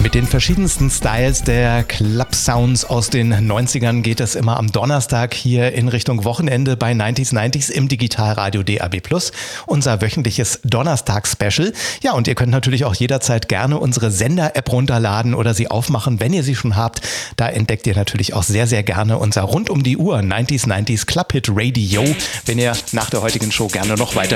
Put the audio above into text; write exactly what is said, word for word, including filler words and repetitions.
Mit den verschiedensten Styles der Club-Sounds aus den neunzigern geht es immer am Donnerstag hier in Richtung Wochenende bei neunzig neunzig im Digitalradio D A B plus, unser wöchentliches Donnerstag-Special. Ja, und ihr könnt natürlich auch jederzeit gerne unsere Sender-App runterladen oder sie aufmachen, wenn ihr sie schon habt. Da entdeckt ihr natürlich auch sehr, sehr gerne unser rund um die Uhr neunzig neunzig Club Hit Radio, wenn ihr nach der heutigen Show gerne noch weiter